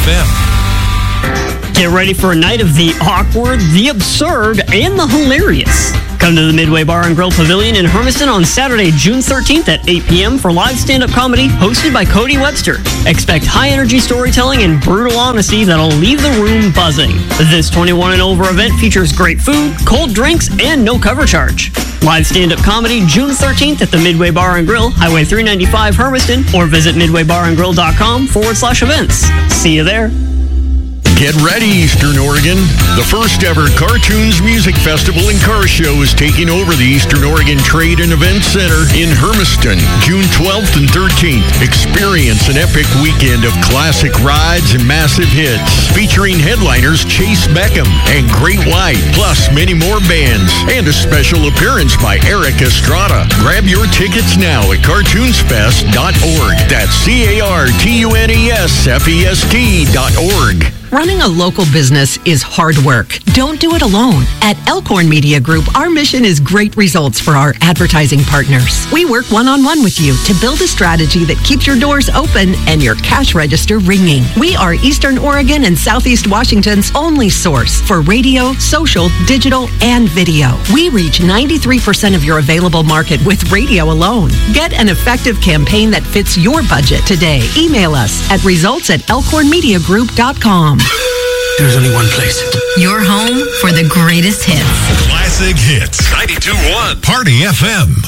FM. Get ready for a night of the awkward, the absurd, and the hilarious. Come to the Midway Bar and Grill Pavilion in Hermiston on Saturday, June 13th at 8 p.m. for live stand-up comedy hosted by Cody Webster. Expect high-energy storytelling and brutal honesty that'll leave the room buzzing. This 21 and over event features great food, cold drinks, and no cover charge. Live stand-up comedy June 13th at the Midway Bar and Grill, Highway 395, Hermiston, or visit midwaybarandgrill.com/events. See you there. Get ready, Eastern Oregon. The first ever Cartoons Music Festival and Car Show is taking over the Eastern Oregon Trade and Event Center in Hermiston, June 12th and 13th. Experience an epic weekend of classic rides and massive hits, featuring headliners Chase Beckham and Great White, plus many more bands, and a special appearance by Eric Estrada. Grab your tickets now at cartoonsfest.org. That's cartunesfest.org. Running a local business is hard work. Don't do it alone. At Elkhorn Media Group, our mission is great results for our advertising partners. We work one-on-one with you to build a strategy that keeps your doors open and your cash register ringing. We are Eastern Oregon and Southeast Washington's only source for radio, social, digital, and video. We reach 93% of your available market with radio alone. Get an effective campaign that fits your budget today. Email us at results@elkhornmediagroup.com. There's only one place. Your home for the greatest hits. Classic Hits. 92.1 Party FM.